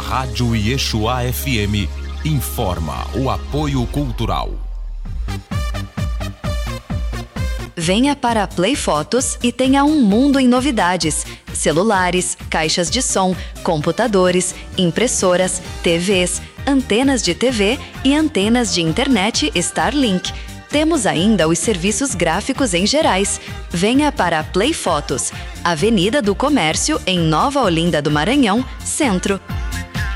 Rádio Yeshua FM informa o apoio cultural. Venha para a Play Fotos e tenha um mundo em novidades. Celulares, caixas de som, computadores, impressoras, TVs, antenas de TV e antenas de internet Starlink. Temos ainda os serviços gráficos em gerais. Venha para a Play Fotos, Avenida do Comércio, em Nova Olinda do Maranhão, Centro.